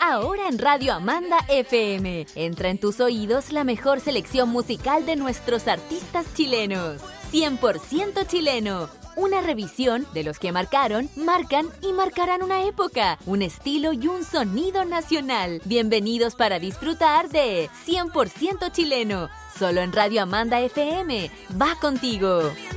ahora en Radio Amanda FM. Entra en tus oídos la mejor selección musical de nuestros artistas chilenos. 100% chileno. Una revisión de los que marcaron, marcan y marcarán una época, un estilo y un sonido nacional. Bienvenidos para disfrutar de 100% chileno, solo en Radio Amanda FM. Va contigo.